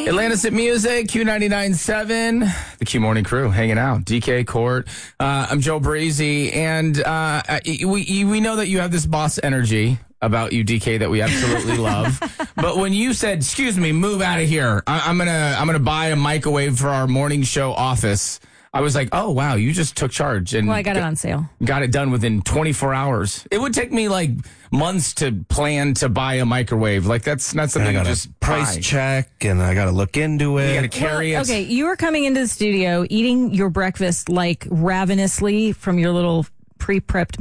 Atlantis at Music, Q99.7, the Q Morning Crew hanging out. DK Court. I'm Joe Breezy, and we know that you have this boss energy about you, DK, that we absolutely love. But when you said, "Excuse me, move out of here. I'm gonna buy a microwave for our morning show office," I was like, "Oh wow, you just took charge." And well, I got it on sale. Got it done within 24 hours. It would take me like months to plan to buy a microwave. Like that's not something you just price check, and I got to look into it. You got to carry it. Okay, you were coming into the studio eating your breakfast like ravenously from your little pre-prepped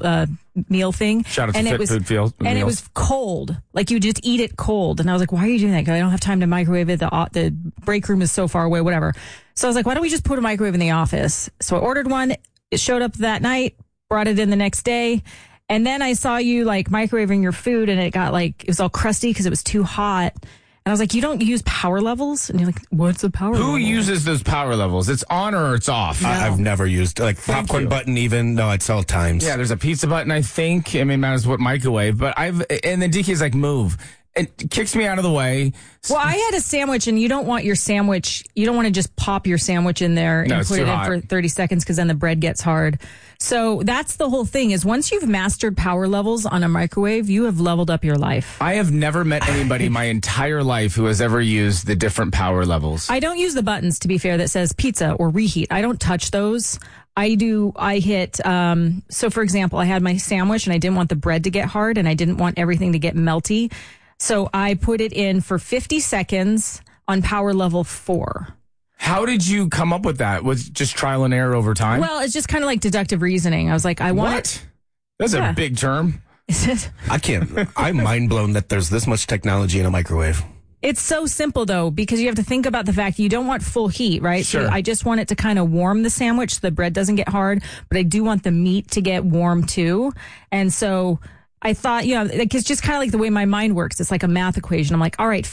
meal thing. Shout out to Fit Food Field. And it was cold. Like you just eat it cold. And I was like, why are you doing that? Because I don't have time to microwave it. The break room is so far away, whatever. So I was like, why don't we just put a microwave in the office? So I ordered one. It showed up that night, brought it in the next day. And then I saw you like microwaving your food and it was all crusty because it was too hot. And I was like, you don't use power levels? And you're like, what's a power level? Who uses those power levels? It's on or it's off? No. I've never used like popcorn button even. No, it's all times. Yeah, there's a pizza button, I think. I mean, that is what microwave. But and then DK's like, move. It kicks me out of the way. Well, I had a sandwich, and you don't want your sandwich. You don't want to just pop your sandwich in there and put it in for 30 seconds because then the bread gets hard. So that's the whole thing is once you've mastered power levels on a microwave, you have leveled up your life. I have never met anybody my entire life who has ever used the different power levels. I don't use the buttons, to be fair, that says pizza or reheat. I don't touch those. I hit, so for example, I had my sandwich and I didn't want the bread to get hard and I didn't want everything to get melty. So I put it in for 50 seconds on power level 4. How did you come up with that? Was it just trial and error over time? Well, it's just kind of like deductive reasoning. I was like, I want it. That's a big term. I can't. I'm mind blown that there's this much technology in a microwave. It's so simple, though, because you have to think about the fact you don't want full heat, right? Sure. So I just want it to kind of warm the sandwich so the bread doesn't get hard, but I do want the meat to get warm, too. And so I thought, like it's just kind of like the way my mind works. It's like a math equation. I'm like, all right,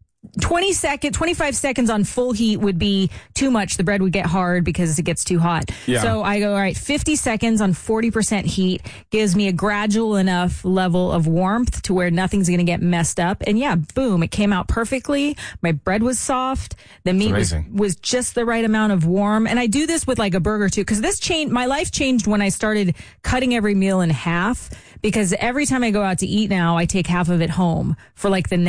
25 seconds on full heat would be too much. The bread would get hard because it gets too hot. Yeah. So I go, all right, 50 seconds on 40% heat gives me a gradual enough level of warmth to where nothing's going to get messed up. And yeah, boom, it came out perfectly. My bread was soft. The meat was just the right amount of warm. And I do this with like a burger too, because my life changed when I started cutting every meal in half. Because every time I go out to eat now, I take half of it home for like the